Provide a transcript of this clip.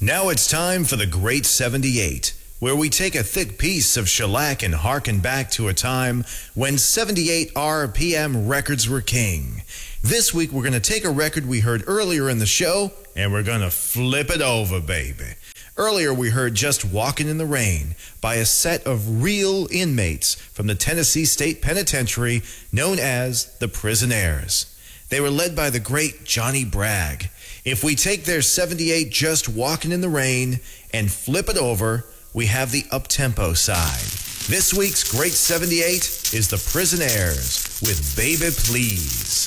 Now it's time for the Great 78, where we take a thick piece of shellac and harken back to a time when 78 RPM records were king. This week we're going to take a record we heard earlier in the show and we're going to flip it over, baby. Earlier we heard Just Walking in the Rain by a set of real inmates from the Tennessee State Penitentiary known as the Prisonaires. They were led by the great Johnny Bragg. If we take their 78 Just Walking in the Rain and flip it over, we have the up-tempo side. This week's Great 78 is the Prisonaires with Baby Please.